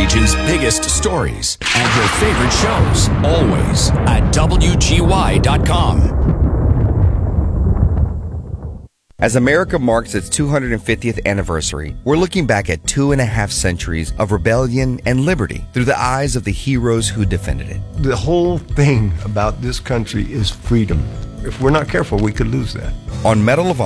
region's biggest stories and your favorite shows, always at WGY.com. As America marks its 250th anniversary, we're looking back at 2.5 centuries of rebellion and liberty through the eyes of the heroes who defended it. The whole thing about this country is freedom. If we're not careful, we could lose that. On Medal of